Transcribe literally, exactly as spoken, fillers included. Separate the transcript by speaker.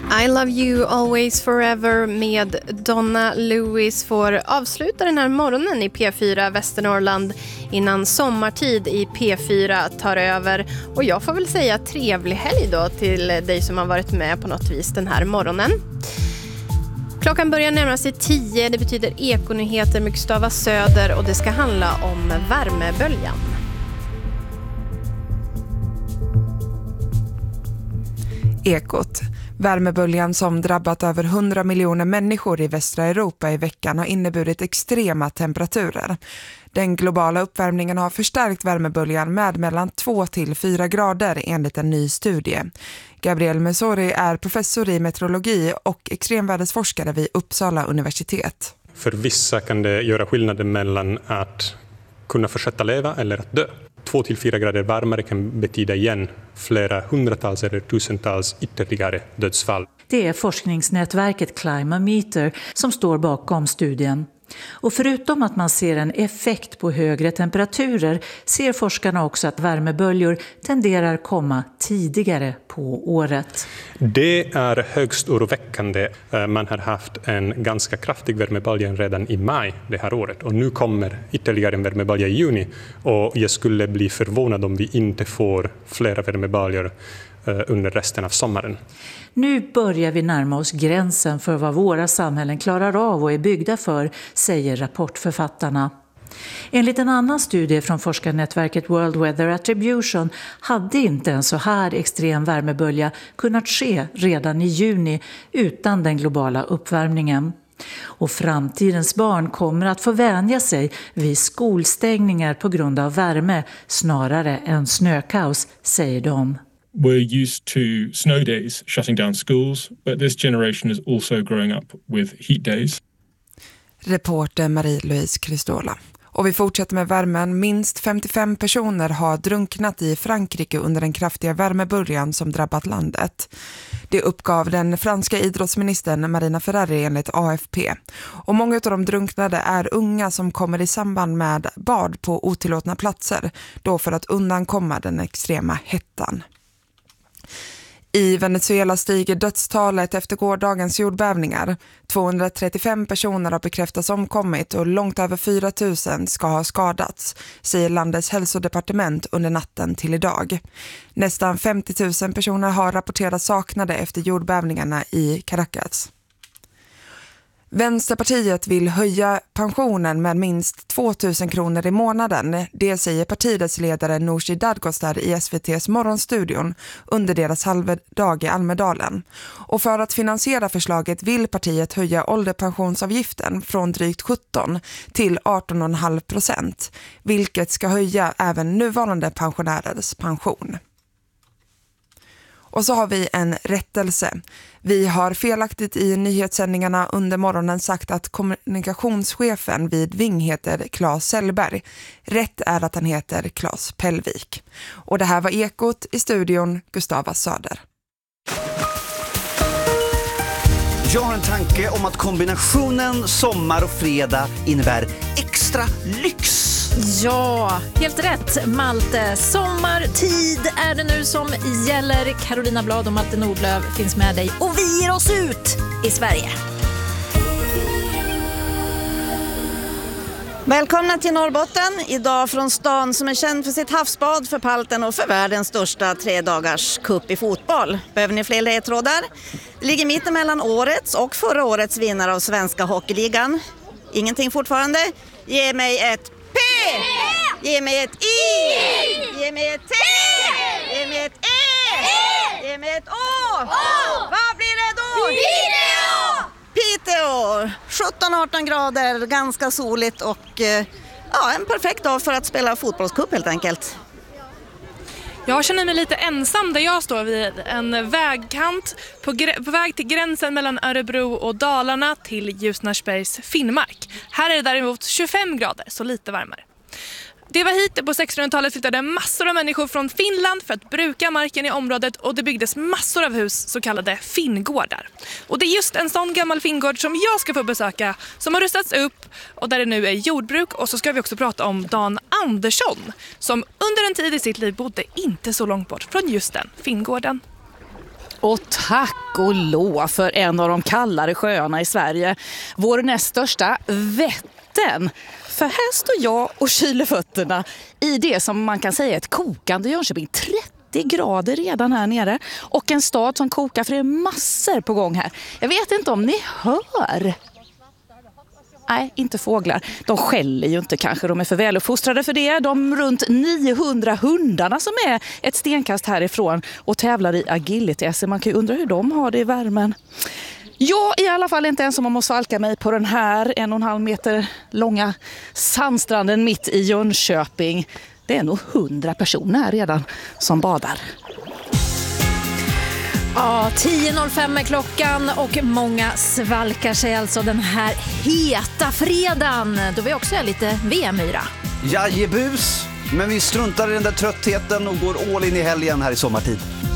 Speaker 1: I Love You Always Forever med Donna Lewis får avsluta den här morgonen i P fyra Västernorrland innan sommartid i P fyra tar över. Och jag får väl säga trevlig helg då till dig som har varit med på något vis den här morgonen. Klockan börjar närma sig tio, det betyder Ekonyheter med Gustava Söder och det ska handla om värmeböljan.
Speaker 2: Ekot. Värmeböljan som drabbat över hundra miljoner människor i västra Europa i veckan har inneburit extrema temperaturer. Den globala uppvärmningen har förstärkt värmeböljan med mellan två till fyra grader enligt en ny studie. Gabriel Mesori är professor i meteorologi och extremvädersforskare vid Uppsala universitet.
Speaker 3: För vissa kan det göra skillnaden mellan att kunna fortsätta leva eller att dö. Två till fyra grader varmare kan betyda igen flera hundratals eller tusentals ytterligare dödsfall.
Speaker 4: Det är forskningsnätverket Climameter som står bakom studien. Och förutom att man ser en effekt på högre temperaturer ser forskarna också att värmeböljor tenderar komma tidigare på året.
Speaker 3: Det är högst oroväckande. Man har haft en ganska kraftig värmebölja redan i maj det här året och nu kommer ytterligare en värmebölja i juni och jag skulle bli förvånad om vi inte får flera värmeböljor under resten av sommaren.
Speaker 4: Nu börjar vi närma oss gränsen för vad våra samhällen klarar av och är byggda för, säger rapportförfattarna. Enligt en annan studie från forskarnätverket World Weather Attribution hade inte en så här extrem värmebölja kunnat ske redan i juni utan den globala uppvärmningen. Och framtidens barn kommer att få vänja sig vid skolstängningar på grund av värme snarare än snökaos, säger de.
Speaker 5: We're used to snow days shutting down schools, but this generation is also growing up with heat days.
Speaker 2: Reporter Marie-Louise Kristola. Och vi fortsätter med värmen. Minst femtiofem personer har drunknat i Frankrike under den kraftiga värmeböljan som drabbat landet. Det uppgav den franska idrottsministern Marina Ferrari enligt A F P. Och många av de drunknade är unga som kommer i samband med bad på otillåtna platser, då för att undankomma den extrema hettan. I Venezuela stiger dödstalet efter gårdagens jordbävningar. tvåhundratrettiofem personer har bekräftats omkommit och långt över fyra tusen ska ha skadats, säger landets hälsodepartement under natten till idag. Nästan femtio tusen personer har rapporterats saknade efter jordbävningarna i Caracas. Vänsterpartiet vill höja pensionen med minst två tusen kronor i månaden. Det säger partiets ledare Nooshi Dadgostar i S V T:s morgonstudion under deras halvdag i Almedalen. Och för att finansiera förslaget vill partiet höja ålderpensionsavgiften från drygt sjutton till arton komma fem procent, vilket ska höja även nuvarande pensionärers pension. Och så har vi en rättelse. Vi har felaktigt i nyhetssändningarna under morgonen sagt att kommunikationschefen vid Ving heter Claes Sellberg. Rätt är att han heter Claes Pellvik. Och det här var Ekot, i studion Gustava Söder.
Speaker 6: Jag har en tanke om att kombinationen sommar och fredag innebär extra lyx.
Speaker 7: Ja, helt rätt Malte. Sommartid är det nu som gäller. Carolina Blad och Malte Nordlöf finns med dig och vi ger oss ut i Sverige.
Speaker 8: Välkomna till Norrbotten, idag från stan som är känd för sitt havsbad, för palten och för världens största tre dagars cup i fotboll. Behöver ni fler ledtrådar? Det ligger mitt mellan årets och förra årets vinnare av Svenska Hockeyligan. Ingenting fortfarande? Ge mig ett P! Ge mig ett I! Ge mig ett T! Ge mig ett E! Ge mig ett Å! Vad blir det då? Piteå! Piteå! sjutton arton grader, ganska soligt och ja, en perfekt dag för att spela fotbollscup helt enkelt.
Speaker 9: Jag känner mig lite ensam där jag står vid en vägkant på, gr- på väg till gränsen mellan Örebro och Dalarna till Ljusnarsbergs Finnmark. Här är det däremot tjugofem grader, så lite varmare. Det var hit på sextonhundratalet flyttade massor av människor från Finland för att bruka marken i området och det byggdes massor av hus, så kallade finngårdar. Och det är just en sån gammal finngård som jag ska få besöka som har rustats upp och där det nu är jordbruk. Och så ska vi också prata om Dan Andersson som under en tid i sitt liv bodde inte så långt bort från just den finngården.
Speaker 10: Och tack och lov för en av de kallare sjöarna i Sverige. Vår näst största, Vättern. För här står jag och kyler fötterna i det som man kan säga är ett kokande Jönköping. trettio grader redan här nere. Och en stad som kokar, för det är massor på gång här. Jag vet inte om ni hör. Nej, inte fåglar. De skäller ju inte kanske, de är för väluppfostrade för det. De runt niohundra hundarna som är ett stenkast härifrån och tävlar i agility. Man kan ju undra hur de har det i värmen. Jag är i alla fall inte ensam om att svalka mig på den här en och en halv meter långa sandstranden mitt i Jönköping. Det är nog hundra personer här redan som badar.
Speaker 7: Ja, tio noll fem är klockan och många svalkar sig alltså den här heta fredagen. Då vi också är lite V M-yra.
Speaker 6: Jajebus, men vi struntar i den där tröttheten och går all in i helgen här i sommartid.